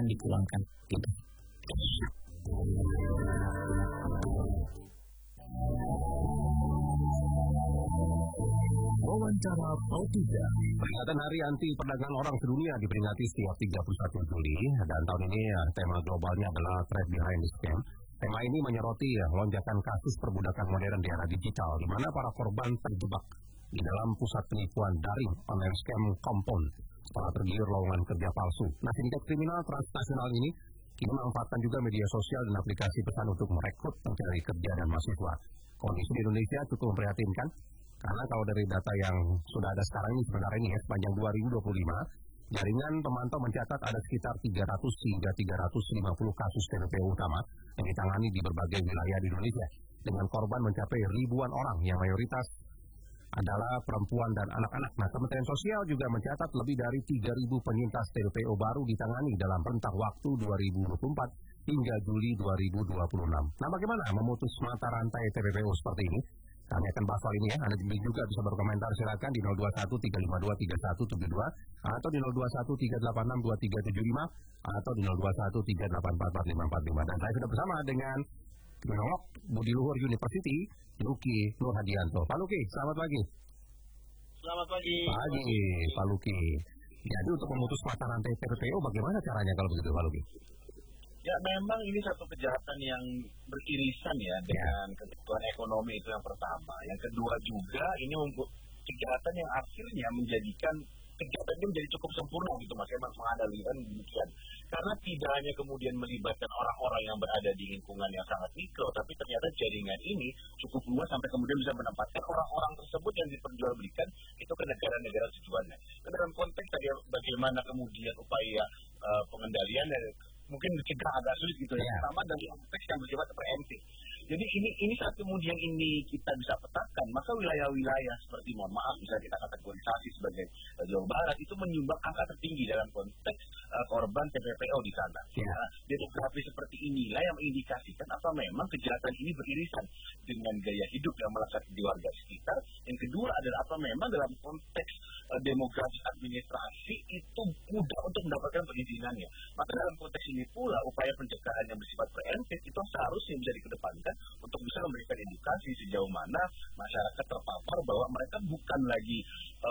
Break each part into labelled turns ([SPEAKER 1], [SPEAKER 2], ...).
[SPEAKER 1] akan dipulangkan. Tidak.
[SPEAKER 2] Wawancara Pautuda. Peringatan Hari Anti Perdagangan Orang Sedunia diperingati setiap 31 Juli dan tahun ini tema globalnya adalah Threat Behind the Scam. Tema ini menyoroti lonjakan kasus perbudakan modern di era digital, di mana para korban terjebak di dalam pusat penipuan daring online scam compound setelah tergiur lowongan kerja palsu. Nah, sindikat kriminal transnasional ini kini memanfaatkan juga media sosial dan aplikasi pesan untuk merekrut pencari kerja dan mahasiswa. Kondisi di Indonesia cukup memprihatinkan, karena kalau dari data yang sudah ada sekarang ini sebenarnya ini sepanjang 2025, jaringan pemantau mencatat ada sekitar 300 hingga 350 kasus TPPO utama yang ditangani di berbagai wilayah di Indonesia, dengan korban mencapai ribuan orang yang mayoritas adalah perempuan dan anak-anak. Nah, Kementerian Sosial juga mencatat lebih dari 3.000 penyintas TPPO baru ditangani dalam rentang waktu 2024 hingga Juli 2026. Nah, bagaimana memutus mata rantai TPPO seperti ini? Kami akan bahas soal ini ya. Anda juga bisa berkomentar, silakan di 021-352-3172 atau di 021-386-2375 atau di 021-384-4545. Dan saya sudah bersama dengan Kriminolog Budi Luhur University, Luki Nur Hadianto. Pak Luki, selamat pagi.
[SPEAKER 3] Selamat pagi.
[SPEAKER 2] Pagi, Pak Luki. Jadi untuk memutus mata rantai TPPO, bagaimana caranya kalau begitu, Pak Luki?
[SPEAKER 3] Ya, memang ini satu kejahatan yang beririsan ya dengan kebutuhan ekonomi, itu yang pertama. Yang kedua juga ini kejahatan yang akhirnya menjadikan kejahatan ini menjadi cukup sempurna gitu, Mas Eman menganalikan demikian. Karena tidak hanya kemudian melibatkan orang-orang yang berada di lingkungan yang sangat mikro, tapi ternyata jaringan ini cukup luas sampai kemudian bisa menempatkan orang-orang tersebut yang diperjualbelikan itu ke negara-negara tujuannya. Dan dalam konteks tadi bagaimana kemudian upaya pengendalian dan mungkin mencegah agak sulit gitu ya, sama dalam konteks yang bersifat preemptif. Jadi ini saat kemudian ini kita bisa petakan, maka wilayah-wilayah seperti mohon maaf bisa kita kategorisasi sebagai Jawa Barat itu menyumbang angka tertinggi dalam konteks korban TPPO di sana. Nah, demografi seperti inilah yang mengindikasikan apa memang kejahatan ini beririsan dengan gaya hidup yang melekat di warga sekitar. Yang kedua adalah apa memang dalam konteks demografi administrasi itu mudah untuk mendapatkan perizinannya. Maka dalam konteks ini pula upaya pencegahan yang bersifat preemptif itu seharusnya bisa dikedepankan untuk bisa memberikan edukasi sejauh mana masyarakat terpapar bahwa mereka bukan lagi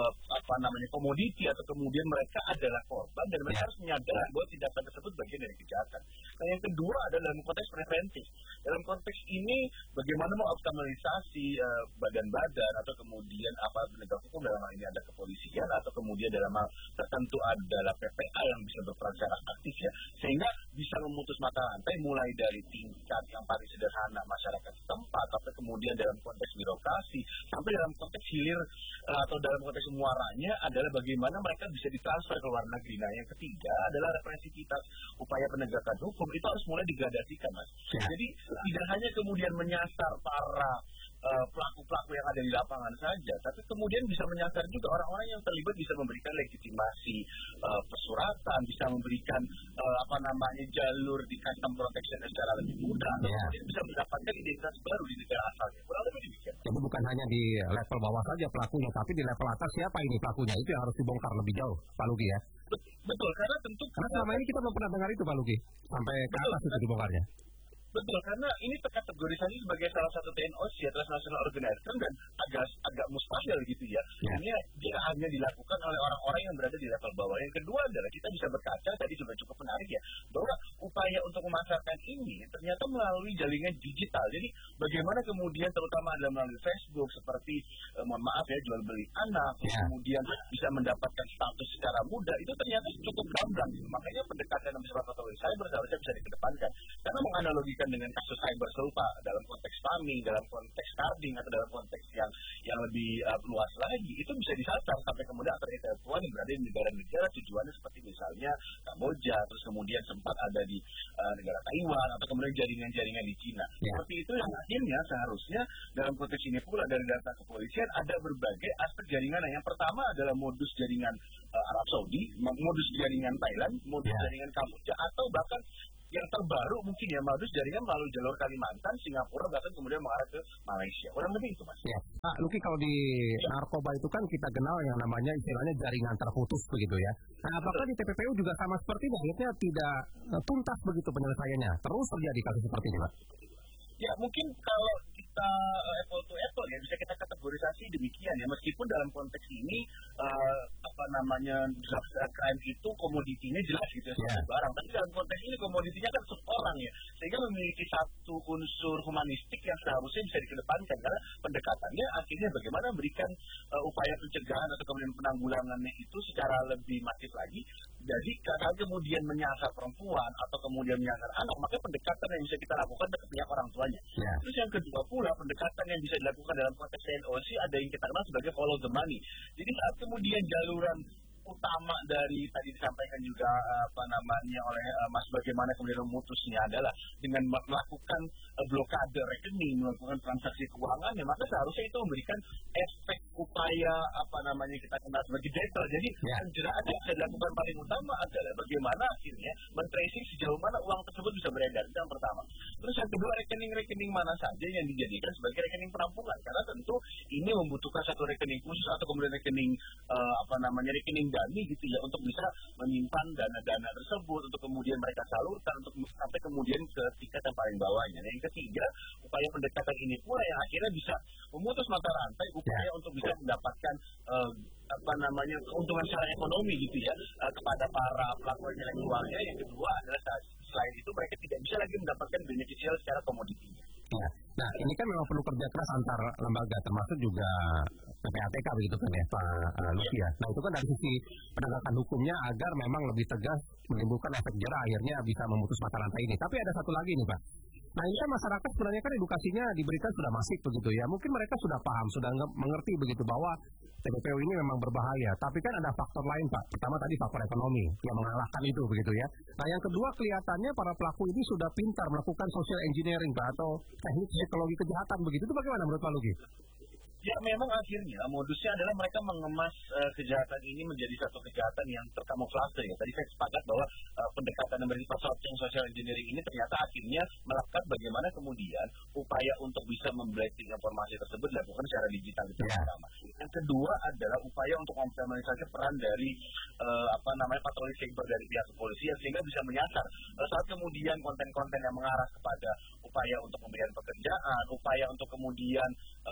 [SPEAKER 3] komoditi atau kemudian mereka adalah korban dan mereka harus menyadari bahwa tindakan tersebut bagian dari kejahatan. Nah, yang kedua adalah dalam konteks preventif. Dalam konteks ini bagaimana mengoptimalisasi badan-badan atau kemudian apa penegak hukum, dalam hal ini ada kepolisian atau kemudian dalam hal tertentu adalah PPA yang bisa berperan secara aktif ya, sehingga bisa memutus mata rantai mulai dari tingkat yang paling sederhana masyarakat setempat atau kemudian dalam konteks birokrasi sampai dalam konteks hilir atau dalam konteks muaranya adalah bagaimana mereka bisa ditransfer ke luar negeri. Nah, yang ketiga adalah represivitas upaya penegakan hukum itu harus mulai digradasikan, Mas. Jadi tidak hanya kemudian menyasar para pelaku-pelaku yang ada di lapangan saja, tapi kemudian bisa menyasar juga orang-orang yang terlibat, bisa memberikan legitimasi persuratan, bisa memberikan jalur di custom protection secara lebih mudah, bisa mendapatkan identitas baru di negara asalnya. Kurang lebih demikian.
[SPEAKER 2] Jadi bukan hanya di level bawah saja pelakunya, tapi di level atas siapa ini pelakunya, itu yang harus dibongkar lebih jauh, Pak Luki ya.
[SPEAKER 3] Betul, karena tentu
[SPEAKER 2] selama ini kita belum pernah dengar itu, Pak Luki, sampai ke atas itu dibongkarnya.
[SPEAKER 3] Betul, karena ini terkategorisasi sebagai salah satu TNOC, Transnational Organizer, dan agak mustahil gitu ya. Ini dia hanya dilakukan oleh orang-orang yang berada di level bawah. Yang kedua adalah kita bisa berkaca, tadi juga cukup menarik ya, bahwa upaya untuk memasarkan ini ternyata melalui jaringan digital. Jadi bagaimana kemudian terutama adalah melalui Facebook seperti mohon maaf ya, jual beli anak, kemudian bisa mendapatkan status secara mudah, itu ternyata cukup gamblang. Makanya pendekatan yang bersifat otomatis cyber seharusnya bisa dikedepankan. Karena menganalogikan dengan kasus cyber serupa dalam konteks farming, dalam konteks carding atau dalam konteks yang lebih luas lagi, itu bisa disasar sampai kemudian aktor intelektual yang berada di negara-negara tujuannya seperti misalnya Kamboja, terus kemudian sempat ada di negara Taiwan atau kemudian jaringan-jaringan di Cina. Seperti itu yang akhirnya seharusnya dalam konteks ini pula dari data kepolisian ada berbagai aspek jaringan. Yang pertama adalah modus jaringan Arab Saudi, modus jaringan Thailand, modus jaringan Kamboja, atau bahkan yang terbaru mungkin ya modus jaringan melalui jalur Kalimantan, Singapura, bahkan kemudian mengarah ke Malaysia. Kurang lebih itu, Mas.
[SPEAKER 2] Ya. Pak Luki, kalau di narkoba itu kan kita kenal yang namanya istilahnya jaringan terputus begitu ya. Nah, apakah di TPPU juga sama seperti ini? Akhirnya tidak tuntas begitu penyelesaiannya. Terus terjadi kasus seperti ini, Pak?
[SPEAKER 3] Ya, mungkin kalau kita apple to apple ya bisa kita kategorisasi demikian ya, meskipun dalam konteks ini drugs crime itu komoditinya jelas gitu ya, barang, tapi dalam konteks ini komoditinya kan orang ya, sehingga memiliki satu unsur humanistik yang seharusnya bisa dikedepankan, karena pendekatannya akhirnya bagaimana memberikan upaya pencegahan atau kemudian penanggulangannya itu secara lebih masif lagi. Jadi kalau kemudian menyasar perempuan atau kemudian menyasar anak, maka pendekatan yang bisa kita lakukan ke pihak orang tuanya. Terus yang kedua pula, pendekatan yang bisa dilakukan dalam konteks TNOC ada yang kita kenal sebagai follow the money. Jadi saat kemudian jaluran utama dari tadi disampaikan juga oleh Mas, bagaimana kemudian memutusnya adalah dengan melakukan blokade rekening, melakukan transaksi keuangan, ya maka seharusnya itu memberikan efek upaya kita kenal sebagai deter. Jadi penjeraan yang bisa dilakukan paling utama adalah bagaimana akhirnya men-tracing sejauh mana uang tersebut bisa beredar. Itu yang pertama. Terus yang kedua, rekening-rekening mana saja yang dijadikan sebagai rekening penampungan, karena tentu ini membutuhkan satu rekening khusus atau kemudian rekening rekening dummy gitu ya, untuk bisa menyimpan dana-dana tersebut untuk kemudian mereka salurkan untuk sampai kemudian ke tingkat yang paling bawahnya. Yang ketiga, upaya pendekatan ini pula yang akhirnya bisa memutus mata rantai, upaya untuk bisa mendapatkan keuntungan secara ekonomi gitu ya kepada para pelaku penyelenggaraan uangnya. Yang kedua adalah selain itu mereka tidak bisa lagi mendapatkan beneficial secara komoditinya.
[SPEAKER 2] Ya. Nah, ini kan memang perlu kerja keras antar lembaga, termasuk juga PPATK begitu kan ya, Pak Luki ya. Nah, itu kan dari sisi penegakan hukumnya agar memang lebih tegas menimbulkan efek jera, akhirnya bisa memutus mata rantai ini. Tapi ada satu lagi nih, Pak. Nah, ini kan masyarakat sebenarnya kan edukasinya diberikan sudah masif begitu ya. Mungkin mereka sudah paham, sudah mengerti begitu bahwa TPPU ini memang berbahaya. Tapi kan ada faktor lain, Pak. Pertama tadi faktor ekonomi yang mengalahkan itu begitu ya. Nah, yang kedua kelihatannya para pelaku ini sudah pintar melakukan social engineering, Pak, atau teknik psikologi kejahatan begitu. Itu bagaimana menurut Pak Luki?
[SPEAKER 3] Ya, memang akhirnya modusnya adalah mereka mengemas kejahatan ini menjadi satu kejahatan yang terkamuflase ya. Tadi saya sepakat bahwa pendekatan yang bersifat social engineering ini ternyata akhirnya melakukan bagaimana kemudian upaya untuk bisa memblending informasi tersebut dilakukan secara digital itu pertama. Yang kedua adalah upaya untuk mengoptimalisasi peran dari patroli cyber dari pihak kepolisian sehingga bisa menyasar saat kemudian konten-konten yang mengarah kepada upaya untuk pemberian pekerjaan, upaya untuk kemudian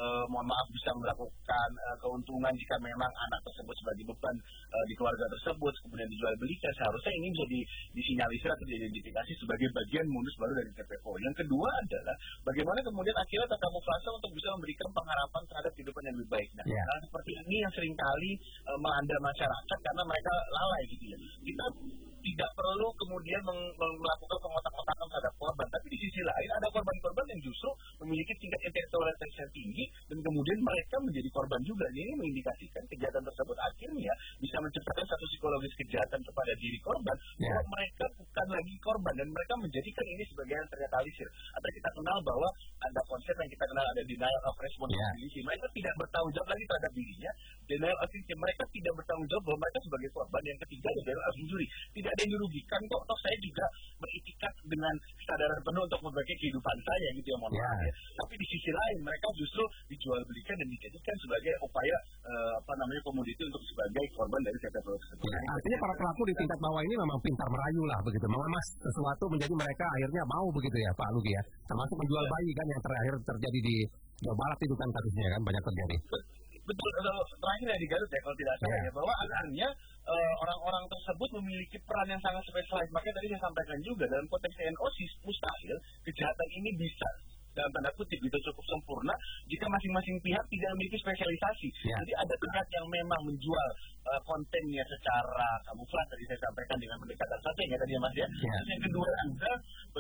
[SPEAKER 3] bisa melakukan keuntungan jika memang anak tersebut sebagai beban di keluarga tersebut, kemudian dijual belikan. Seharusnya ini bisa disinyalisir atau diidentifikasi sebagai bagian modus baru dari TPPO. Yang kedua adalah bagaimana kemudian akhirnya terkamuflase untuk bisa memberikan pengharapan terhadap kehidupan yang lebih baik. Nah, seperti ini yang seringkali melanda masyarakat karena mereka lalai gitu ya. Kita tidak perlu kemudian melakukan pengotak-kotakan terhadap korban, tapi di sisi lain ada korban-korban yang justru memiliki tingkat intelektualitas yang tinggi dan kemudian mereka menjadi korban juga. Ini mengindikasikan kejahatan tersebut akhirnya bisa menciptakan satu psikologis kejahatan kepada diri korban bahwa mereka bukan lagi korban dan mereka menjadikan ini sebagai yang ternyatalisir. Atau kita kenal bahwa ada konsep yang kita kenal ada denial of responsibility. Mereka tidak bertanggung jawab lagi terhadap dirinya. Denial of responsibility, mereka tidak bertanggung jawab bahwa mereka sebagai korban. Yang ketiga ada denial of injury. Tidak ada yang dirugikan kok, toh saya juga beritikat dengan kesadaran penuh untuk memperbaiki kehidupan saya gitu ya, mohon maaf ya. Tapi di sisi lain mereka justru dijual belikan dan dijadikan sebagai upaya komoditi untuk sebagai korban dari TPPO tersebut.
[SPEAKER 2] Artinya para pelaku di tingkat bawah ini memang pintar merayu lah begitu, mengemas sesuatu menjadi mereka akhirnya mau begitu ya Pak Luki ya. Termasuk menjual bayi kan yang terakhir terjadi di Jawa Barat itu kan kasusnya kan banyak terjadi.
[SPEAKER 3] Betul, terakhir ya di Garut ya kalau tidak salah ya, bahwa akhirnya orang-orang tersebut memiliki peran yang sangat spesialis. Makanya tadi saya sampaikan juga dalam konteks TNOC mustahil kejahatan ini bisa dalam tanda kutip itu cukup sempurna jika masing-masing pihak tidak memiliki spesialisasi. Jadi ada pihak yang memang menjual kontennya secara kamuflase tadi saya sampaikan dengan pendekatan strategi tadi ya Mas ya. Terus yang kedua adalah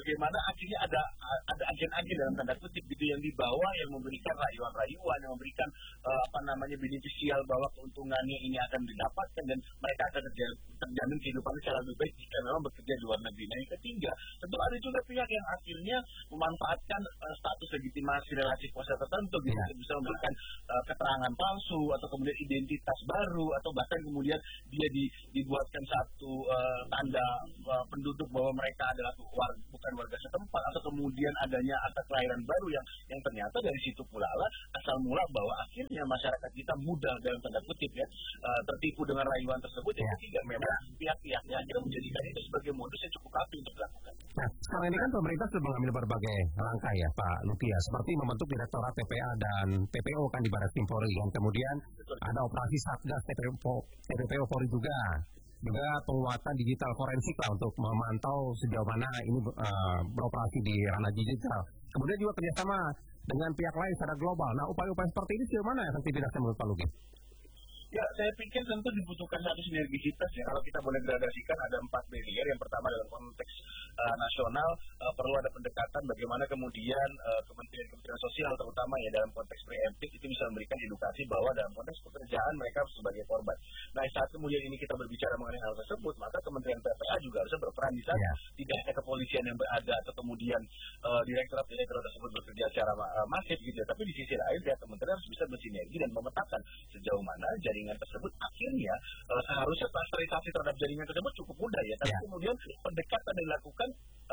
[SPEAKER 3] bagaimana akhirnya ada agen-agen dalam tanda kutip gitu yang dibawa, yang memberikan rayuan-rayuan, yang memberikan beneficial bahwa keuntungannya ini akan didapatkan dan mereka akan terjamin kehidupannya secara lebih baik jika memang bekerja di luar negeri. Nah, yang ketiga, tentu ada juga pihak yang akhirnya memanfaatkan status legitimasi relasi kuasa tertentu gitu, bisa memberikan keterangan palsu atau kemudian identitas baru atau bahkan kemudian dia dibuatkan satu tanda penduduk bahwa mereka adalah bukan warga setempat, atau kemudian adanya akta kelahiran baru yang ternyata dari situ pula asal mula bahwa akhirnya masyarakat kita mudah dalam tanda kutip ya tertipu dengan rayuan tersebut. Yang ketiga, memang pihak-pihaknya akhirnya menjadikan itu sebagai modus yang cukup rapi untuk dilakukan.
[SPEAKER 2] Nah, sekarang ini kan pemerintah sudah mengambil berbagai langkah ya Pak Luki ya, seperti membentuk Direktorat TPA dan TPO kan di Baris Krim Polri, yang kemudian ada operasi Satgas TPPO Polri juga penguatan digital forensik lah untuk memantau sejauh mana ini beroperasi di ranah digital. Kemudian juga kerjasama dengan pihak lain secara global. Nah, upaya-upaya seperti ini sejauh mana efektivitasnya menurut Pak Luki?
[SPEAKER 3] Ya, saya pikir tentu dibutuhkan satu sinergisitas ya. Kalau kita boleh gradasikan ada 4 barrier. Yang pertama dalam konteks nasional perlu ada pendekatan bagaimana kemudian Kementerian Sosial terutama ya dalam konteks preemptif itu bisa memberikan edukasi bahwa dalam konteks pekerjaan mereka sebagai korban. Nah, saat kemudian ini kita berbicara mengenai hal tersebut, maka Kementerian PPA juga harus berperan di sana. Tidak hanya kepolisian yang berada atau kemudian direktorat tersebut bekerja secara masif gitu ya. Tapi di sisi lain pihak kementerian harus bisa bersinergi dan memetakan sejauh mana jaringan tersebut akhirnya seharusnya klasterisasi terhadap jaringan tersebut cukup mudah ya, tapi kemudian pendekatan yang dilakukan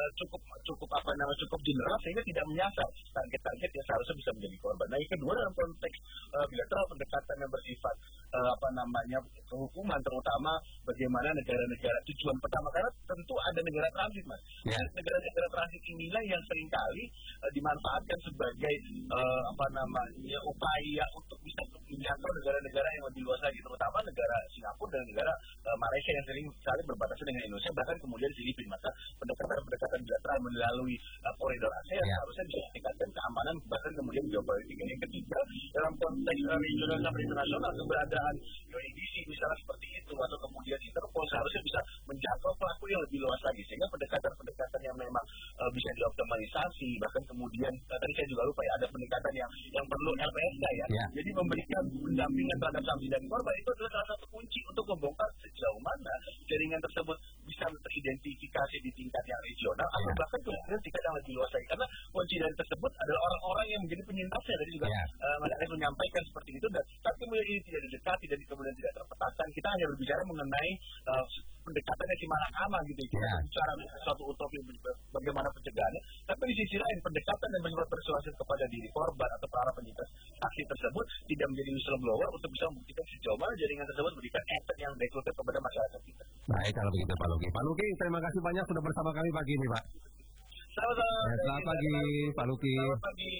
[SPEAKER 3] cukup general sehingga tidak menyasar target-target yang seharusnya bisa menjadi korban. Nah, yang kedua dalam konteks bilateral pendekatan yang bersifat kehukuman, terutama bagaimana negara-negara tujuan pertama, karena tentu ada negara transit mas. Negara-negara transit inilah yang seringkali dimanfaatkan sebagai upaya untuk bisa menjangkau negara-negara yang lebih luas lagi, terutama negara Singapura dan negara Malaysia yang sering sekali berbatasan dengan Indonesia, bahkan kemudian Filipina. Maka pendekatan bilateral melalui koridor ASEAN harusnya bisa meningkatkan keamanan bahkan kemudian geopolitik. Yang ketiga dalam konteks regional sampai internasional, keberadaan UNDC misalnya seperti itu atau kemudian Interpol seharusnya bisa menjangkau pelaku yang lebih luas lagi, sehingga pendekatan yang memang bisa dioptimalisasi. Bahkan kemudian tadi saya juga lupa ya, ada pendekatan yang perlu LPSK ya. Jadi memberikan pendampingan terhadap saksi dan korban itu adalah salah satu kunci untuk membongkar sejauh mana jaringan tersebut bisa teridentifikasi di tingkat yang regional atau bahkan kemudian tingkat yang lebih luas lagi. Karena kunci dari tersebut adalah orang-orang yang menjadi penyintasnya. Tadi juga Mas Arief menyampaikan seperti itu, dan saat kemudian ini tidak didekati dan kemudian tidak terpetakan, kita hanya berbicara mengenai pendekatan yang simana-mana gitu. Kita bicara suatu utopi bagaimana pencegahannya, tapi di sisi lain pendekatan yang bersifat persuasif kepada diri korban atau para penyintas saksi tersebut tidak menjadi whistleblower untuk bisa membuktikan sejauh mana jaringan tersebut memberikan efek yang destruktif kepada masyarakat kita.
[SPEAKER 2] Baik, kalau begitu Pak Luki. Pak Luki, terima kasih banyak sudah bersama kami pagi ini Pak. Selamat pagi Pak Luki.
[SPEAKER 3] Selamat pagi.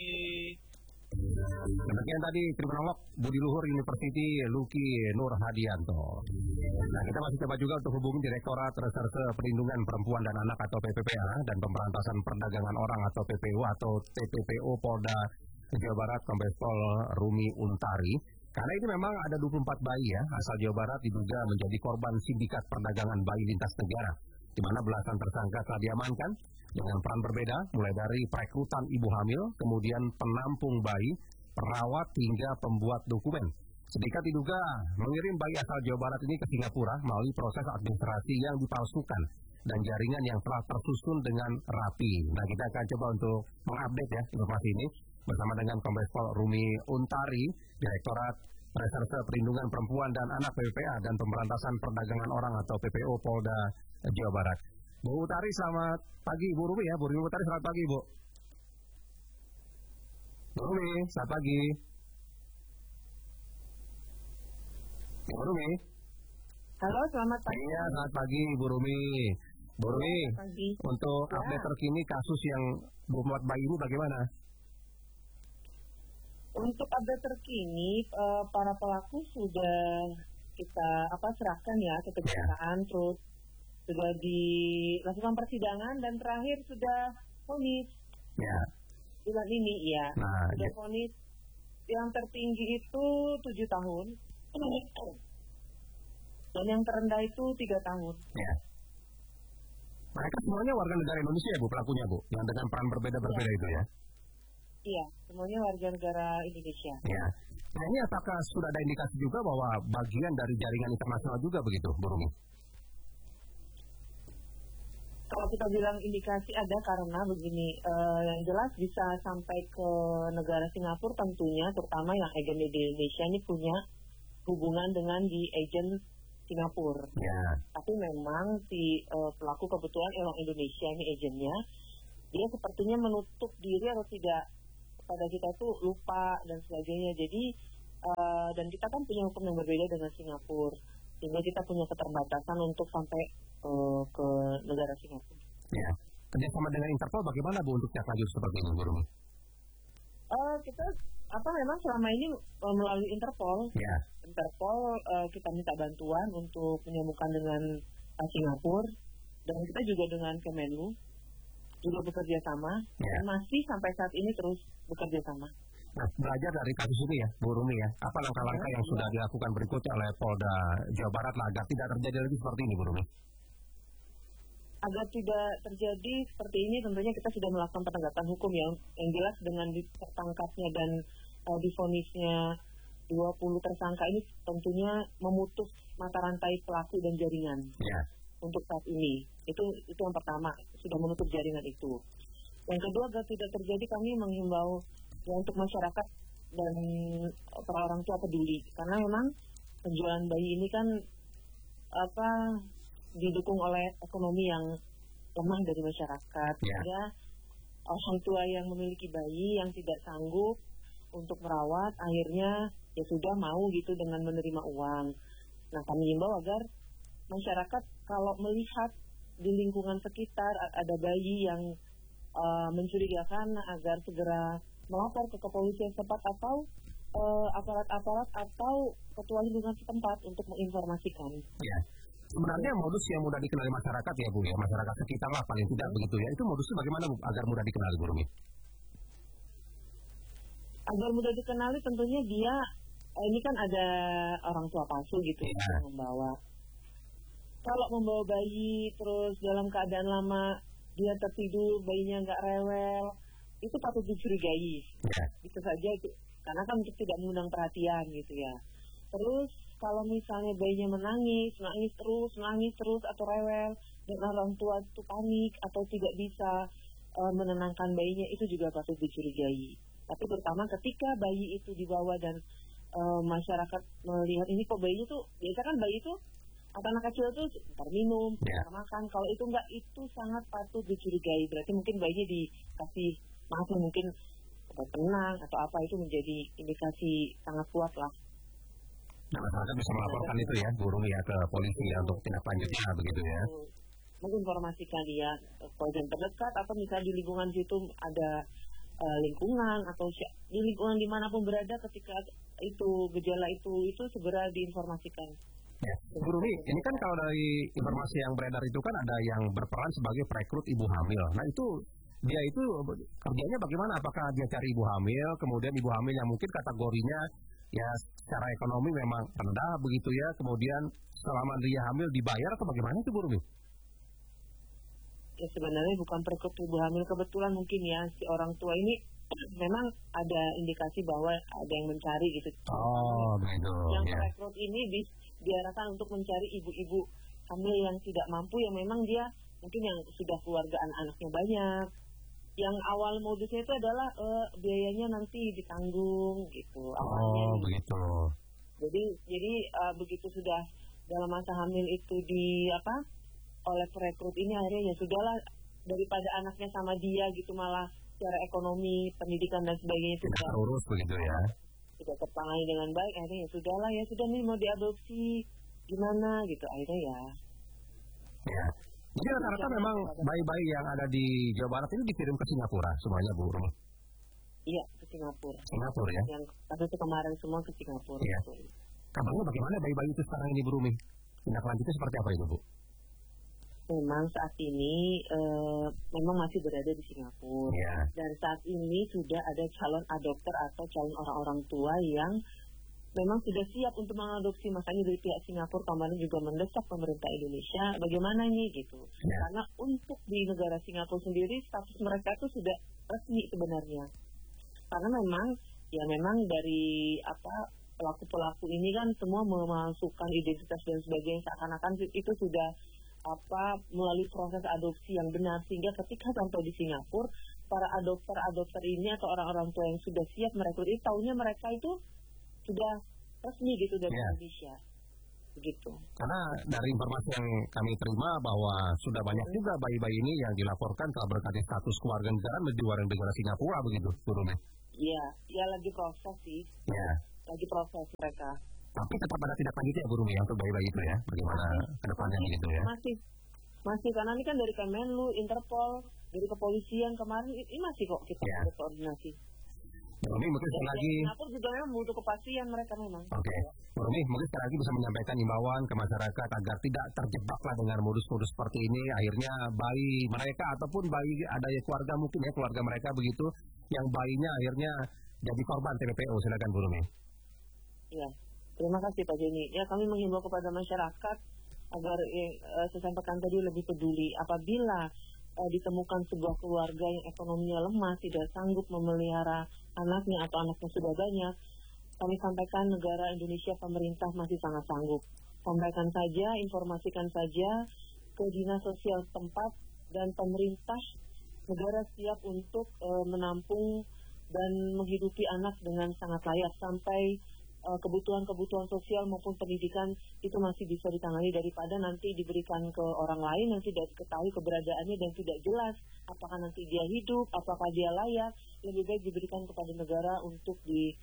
[SPEAKER 2] Demikian tadi Kriminolog Budi Luhur University Luki Nur Hadianto. Nah, kita masih coba juga untuk hubungi Direktorat Reserse Perlindungan Perempuan dan Anak atau PPPA dan Pemberantasan Perdagangan Orang atau PPU atau TPPO Polda Jawa Barat Kombes Pol Rumi Untari. Karena ini memang ada 24 bayi ya asal Jawa Barat diduga menjadi korban sindikat perdagangan bayi lintas negara, di mana belasan tersangka telah diamankan dengan peran berbeda, mulai dari perekrutan ibu hamil, kemudian penampung bayi, perawat, hingga pembuat dokumen. Sindikat diduga mengirim bayi asal Jawa Barat ini ke Singapura melalui proses administrasi yang dipalsukan dan jaringan yang telah tersusun dengan rapi. Nah, kita akan coba untuk mengupdate ya informasi ini bersama dengan Kombes Pol Rumi Untari, Direktorat Reserse Perlindungan Perempuan dan Anak PPPA dan Pemberantasan Perdagangan Orang atau PPO Polda Jawa Barat. Bu Untari, selamat pagi. Bu Rumi ya, Bu Rumi Untari, selamat pagi Bu. Bu Rumi, selamat pagi. Bu Rumi.
[SPEAKER 1] Halo, selamat pagi.
[SPEAKER 2] Iya, selamat pagi Bu Rumi. Bu Rumi, untuk update terkini kasus yang 24 bayi ini bagaimana?
[SPEAKER 1] Untuk update terkini, para pelaku sudah kita serahkan ya ke kejaksaan, terus sudah dilakukan persidangan dan terakhir sudah vonis. Bulan ini ya, sudah vonis yang tertinggi itu 7 tahun dan yang terendah itu 3 tahun.
[SPEAKER 2] Mereka semuanya warga negara Indonesia ya Bu, pelakunya Bu, yang dengan peran berbeda-berbeda itu ya?
[SPEAKER 1] Iya, semuanya warga negara Indonesia.
[SPEAKER 2] Ya. Nah ini apakah sudah ada indikasi juga bahwa bagian dari jaringan internasional juga begitu, Bu Rumi?
[SPEAKER 1] Kalau kita bilang indikasi ada karena begini, yang jelas bisa sampai ke negara Singapura tentunya, terutama yang agen di Indonesia ini punya hubungan dengan di agen Singapura.
[SPEAKER 2] Ya.
[SPEAKER 1] Tapi memang si pelaku kebetulan orang Indonesia ini agennya, dia sepertinya menutup diri atau tidak pada kita tuh lupa dan sebagainya. Jadi dan kita kan punya hukum yang berbeda dengan Singapura, sehingga kita punya keterbatasan untuk sampai ke negara Singapura.
[SPEAKER 2] Ya. Kerjasama dengan Interpol bagaimana Bu untuk tindak lanjut seperti ini, Bu Rumi?
[SPEAKER 1] Kita memang selama ini melalui Interpol.
[SPEAKER 2] Ya.
[SPEAKER 1] Interpol kita minta bantuan untuk menyambungkan dengan Singapura, dan kita juga dengan Kemenlu juga bekerja sama, dan masih sampai saat ini terus bekerja sama.
[SPEAKER 2] Nah, belajar dari kasus ini ya, Bu Rumi ya, apa langkah-langkah yang sudah dilakukan berikutnya oleh Polda Jawa Barat lah agar tidak terjadi lagi seperti ini, Bu Rumi?
[SPEAKER 1] Agar tidak terjadi seperti ini, tentunya kita sudah melakukan penegakan hukum yang jelas dengan tertangkapnya dan divonisnya 20 tersangka ini tentunya memutus mata rantai pelaku dan jaringan. Ya. Untuk saat ini, itu yang pertama, sudah menutup jaringan itu. Yang kedua, agar tidak terjadi, kami menghimbau untuk masyarakat dan para orang tua peduli, karena memang penjualan bayi ini kan didukung oleh ekonomi yang lemah dari masyarakat. Ya. Orang tua yang memiliki bayi yang tidak sanggup untuk merawat, akhirnya ya sudah mau gitu dengan menerima uang. Nah, kami himbau agar masyarakat kalau melihat di lingkungan sekitar ada bayi yang mencurigakan, agar segera melapor ke kepolisian setempat atau aparat-aparat atau ketua lingkungan setempat untuk menginformasikan.
[SPEAKER 2] Ya. Sebenarnya modus yang mudah dikenali masyarakat ya Bu ya, masyarakat sekitar lah paling tidak begitu ya. Itu modusnya bagaimana Bu agar mudah dikenali, Bu Rumi?
[SPEAKER 1] Agar mudah dikenali tentunya dia ini kan ada orang tua palsu gitu ya, yang membawa. Kalau membawa bayi terus dalam keadaan lama dia tertidur, bayinya nggak rewel, itu patut dicurigai. Itu saja itu, karena kan untuk tidak mengundang perhatian gitu ya. Terus kalau misalnya bayinya nangis terus atau rewel dan orang tua itu panik atau tidak bisa menenangkan bayinya, itu juga patut dicurigai. Tapi terutama ketika bayi itu dibawa dan masyarakat melihat ini kok bayinya tuh, biasa kan bayi itu anak kecil tuh ntar minum, ntar makan. Kalau itu enggak, itu sangat patut dicurigai. Berarti mungkin bayinya dikasih mungkin tenang atau apa, itu menjadi indikasi sangat kuat lah.
[SPEAKER 2] Nah, masyarakat bisa melaporkan itu ya, Bu Rumi ya, ke polisi ya untuk tindak lanjutnya begitu ya.
[SPEAKER 1] Menginformasikan dia polisian terdekat, atau misalnya di lingkungan situ ada lingkungan atau di lingkungan dimanapun berada, ketika itu gejala itu segera diinformasikan.
[SPEAKER 2] Ya, Bu Rumi, ini kan kalau dari informasi yang beredar itu kan ada yang berperan sebagai perekrut ibu hamil. Nah itu dia itu kerjanya bagaimana? Apakah dia cari ibu hamil, kemudian ibu hamil yang mungkin kategorinya ya secara ekonomi memang rendah begitu ya, kemudian selama dia hamil dibayar atau bagaimana itu Bu Rumi?
[SPEAKER 1] Ya sebenarnya bukan perekrut ibu hamil, kebetulan mungkin ya si orang tua ini memang ada indikasi bahwa ada yang mencari gitu.
[SPEAKER 2] Oh begitu.
[SPEAKER 1] Yang perekrut ini diarahkan untuk mencari ibu-ibu hamil yang tidak mampu, yang memang dia mungkin yang sudah keluarga anaknya banyak. Yang awal modusnya itu adalah biayanya nanti ditanggung gitu awalnya.
[SPEAKER 2] Oh begitu.
[SPEAKER 1] Jadi begitu sudah dalam masa hamil itu oleh perekrut ini, akhirnya ya sudahlah, daripada anaknya sama dia gitu malah secara ekonomi, pendidikan dan sebagainya
[SPEAKER 2] tidak terurus begitu ya.
[SPEAKER 1] Tidak tertangani dengan baik, akhirnya ya sudahlah, ya sudah nih mau diadopsi gimana gitu, akhirnya ya.
[SPEAKER 2] Ya. Jadi rata-rata memang bayi-bayi yang ada di Jawa Barat ini dikirim ke Singapura semuanya Bu Rumi?
[SPEAKER 1] Iya, ke Singapura.
[SPEAKER 2] Singapura ya?
[SPEAKER 1] Yang kasus kemarin semua ke Singapura.
[SPEAKER 2] Iya. Kabarnya bagaimana bayi-bayi itu sekarang ini Bu Rumi? Tindak lanjutnya seperti apa itu Bu?
[SPEAKER 1] Memang saat ini memang masih berada di Singapura. Dan saat ini sudah ada calon adopter atau calon orang-orang tua yang memang sudah siap untuk mengadopsi. Makanya dari pihak Singapura kemarin juga mendesak pemerintah Indonesia bagaimana nih gitu. Karena untuk di negara Singapura sendiri status mereka itu sudah resmi sebenarnya. Karena memang dari pelaku-pelaku ini kan semua memasukkan identitas dan sebagainya, seakan-akan itu sudah melalui proses adopsi yang benar, sehingga ketika sampai di Singapura para adopter ini atau orang-orang tua yang sudah siap merekrut itu tahunya mereka itu sudah resmi gitu dari Indonesia begitu. Karena
[SPEAKER 2] dari informasi yang kami terima bahwa sudah banyak juga bayi-bayi ini yang dilaporkan telah berganti status kewarganegaraan di luar negara Singapura begitu, Bu Rumi.
[SPEAKER 1] Iya, lagi proses sih.
[SPEAKER 2] Iya.
[SPEAKER 1] Lagi proses mereka.
[SPEAKER 2] Tapi tetap ada tindak lanjut ya Bu Rumi untuk bayi-bayi itu ya, bagaimana ke depannya gitu ya?
[SPEAKER 1] Masih karena ini kan dari Kemenlu, Interpol, dari kepolisian kemarin ini masih kok kita berkoordinasi.
[SPEAKER 2] Bu Rumi mungkin sekali lagi.
[SPEAKER 1] Singapura juga memang butuh kepastian mereka memang.
[SPEAKER 2] Oke. Bu Rumi mungkin sekali lagi bisa menyampaikan imbauan ke masyarakat agar tidak terjebaklah dengan modus-modus seperti ini. Akhirnya bayi mereka ataupun bayi ada keluarga mungkin ya keluarga mereka begitu yang bayinya akhirnya jadi korban TPPO. Silakan Bu Rumi.
[SPEAKER 1] Iya. Terima kasih Pak Jenny. Ya, kami menghimbau kepada masyarakat agar saya sampaikan tadi lebih peduli. Apabila ditemukan sebuah keluarga yang ekonominya lemah, tidak sanggup memelihara anaknya atau anaknya sudah banyak, kami sampaikan negara Indonesia, pemerintah masih sangat sanggup. Sampaikan saja, informasikan saja ke dinas sosial setempat dan pemerintah negara siap untuk menampung dan menghidupi anak dengan sangat layak sampai kebutuhan-kebutuhan sosial maupun pendidikan itu masih bisa ditangani daripada nanti diberikan ke orang lain yang tidak diketahui keberadaannya dan tidak jelas apakah nanti dia hidup, apakah dia layak. Lebih baik diberikan kepada negara untuk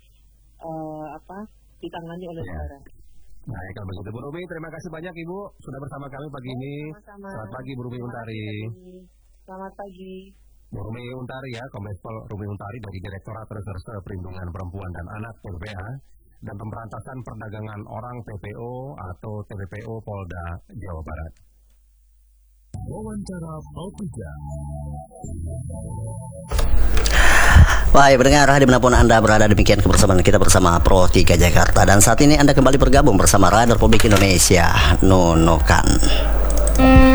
[SPEAKER 1] ditangani oleh negara.
[SPEAKER 2] Baik, kalau begitu Bu Rumi, terima kasih banyak Ibu sudah bersama kami pagi ini.
[SPEAKER 1] Sama-sama.
[SPEAKER 2] Selamat pagi Bu Rumi Untari.
[SPEAKER 1] Selamat pagi.
[SPEAKER 2] Bu Rumi Untari ya, Kombes Pol Rumi Untari dari Direktorat Reserse Perlindungan Perempuan dan Anak PPA dan Pemberantasan Perdagangan Orang PPO atau TPPO Polda Jawa Barat. Wawancara Pro3.
[SPEAKER 4] Baik, pendengar dimanapun Anda berada, demikian kebersamaan kita bersama Pro3 Jakarta. Dan saat ini Anda kembali bergabung bersama Radio Republik Indonesia Nunukan.